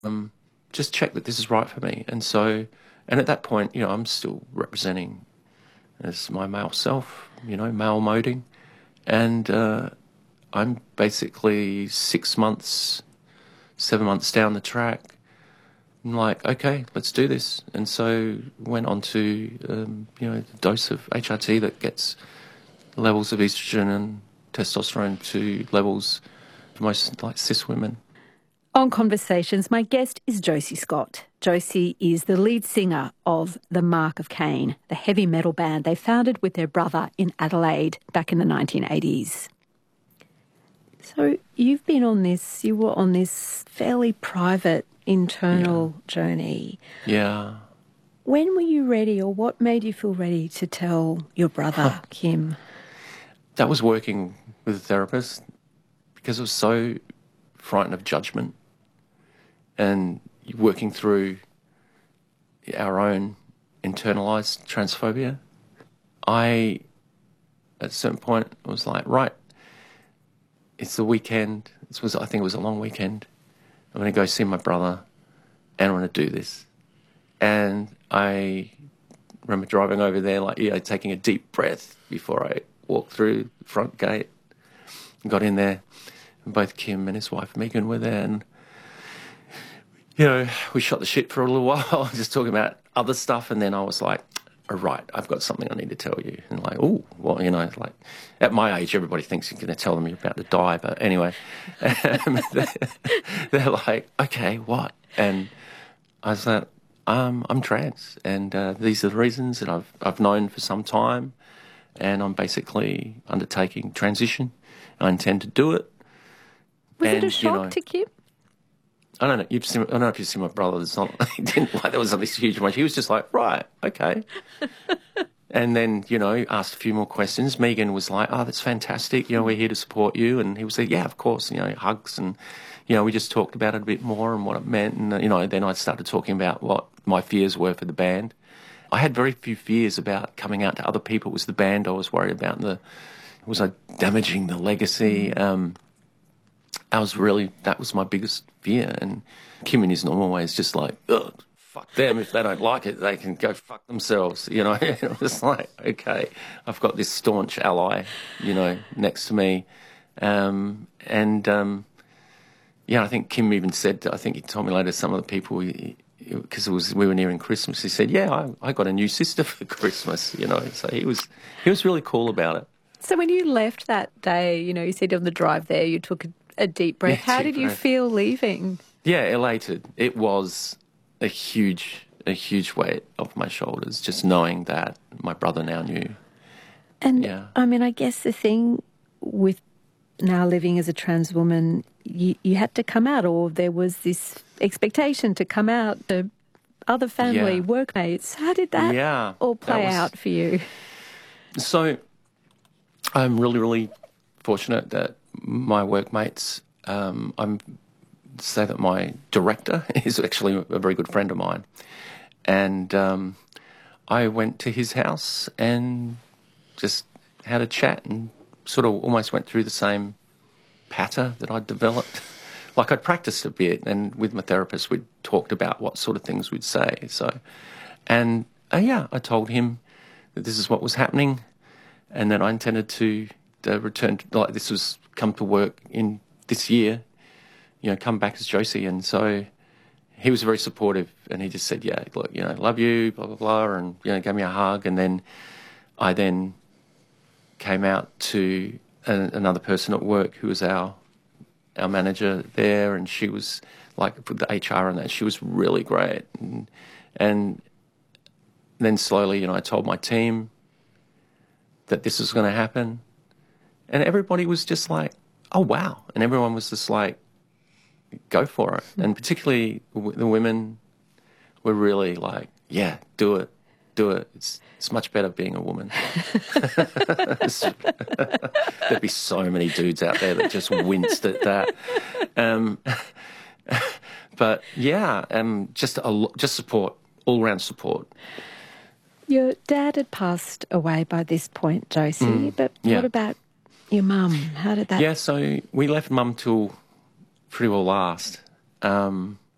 just check that this is right for me. And so, and at that point, I'm still representing as my male self, male moding. And I'm basically 6 months, 7 months down the track. I'm like, okay, let's do this. And so went on to, the dose of HRT that gets levels of estrogen and testosterone to levels for most like cis women. On Conversations, my guest is Josie Scott. Josie is the lead singer of The Mark of Cain, the heavy metal band they founded with their brother in Adelaide back in the 1980s. So you were on this fairly private internal journey. Yeah. When were you ready, or what made you feel ready to tell your brother, Kim? That was working with a therapist because I was so frightened of judgment and working through our own internalized transphobia. At a certain point, was like, right, it's the weekend. I think it was a long weekend. I'm going to go see my brother and I'm going to do this. And I remember driving over there, taking a deep breath before I walked through the front gate. Got in there, and both Kim and his wife Megan were there, and we shot the shit for a little while, just talking about other stuff, and then I was like, all right, I've got something I need to tell you. And like, oh, well, like at my age, everybody thinks you're going to tell them you're about to die, but anyway, they're like, okay, what? And I was like, I'm trans, and these are the reasons that I've known for some time, and I'm basically undertaking transition. I intend to do it. Was it a shock to Kim? I don't know. I don't know if you've seen my brother. It's not. He didn't like there was this huge much. He was just like, right, okay. And then asked a few more questions. Megan was like, oh, that's fantastic. We're here to support you. And he was like, yeah, of course. Hugs, and we just talked about it a bit more and what it meant. And then I started talking about what my fears were for the band. I had very few fears about coming out to other people. It was the band I was worried about. Was I damaging the legacy? That was my biggest fear. And Kim in his normal way is just like, ugh, fuck them. If they don't like it, they can go fuck themselves. It was like, okay, I've got this staunch ally, next to me. I think Kim even said, I think he told me later, some of the people, because we were nearing Christmas, he said, yeah, I got a new sister for Christmas, So he was really cool about it. So when you left that day, you said on the drive there, you took a deep breath. Yeah, How did you feel leaving? Yeah, elated. It was a huge weight off my shoulders, just knowing that my brother now knew. And I guess the thing with now living as a trans woman, you had to come out, or there was this expectation to come out to other family, workmates. How did that all play out for you? So I'm really, really fortunate that my workmates, I'm say that my director is actually a very good friend of mine. And I went to his house and just had a chat and sort of almost went through the same patter that I'd developed. Like I'd practiced a bit, and with my therapist we'd talked about what sort of things we'd say. I told him that this is what was happening, and that I intended to return, come to work in this year, come back as Josie. And so he was very supportive, and he just said, yeah, look, love you, blah, blah, blah, and, gave me a hug. And then I came out to another person at work who was our manager there, and she was like, with the HR and that, she was really great. And then slowly, I told my team that this was going to happen, and everybody was just like, oh, wow. And everyone was just like, go for it. And particularly the women were really like, yeah, do it. It's much better being a woman. There'd be so many dudes out there that just winced at that. But yeah, just support, all-round support. Your dad had passed away by this point, Josie, but what about your mum? How did that... Yeah, so we left Mum till pretty well last.